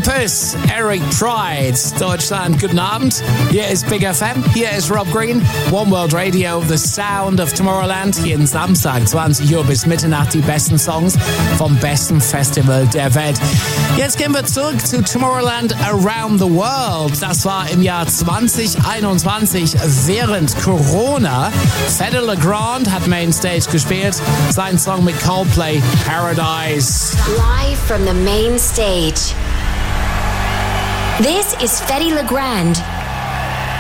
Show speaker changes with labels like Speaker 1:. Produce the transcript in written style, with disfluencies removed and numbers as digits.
Speaker 1: Campus, Eric Pride, Deutschland, guten Abend. Hier ist Big FM, hier ist Rob Green, One World Radio, The Sound of Tomorrowland. Jeden Samstag, 20 Uhr bis Mitternacht, die besten Songs vom besten Festival der Welt. Jetzt gehen wir zurück zu Tomorrowland Around the World. Das war im Jahr 2021 während Corona. Fedde Le Grand hat Mainstage gespielt. Sein Song mit Coldplay, Paradise.
Speaker 2: Live from the main stage. This is Fedde Le Grand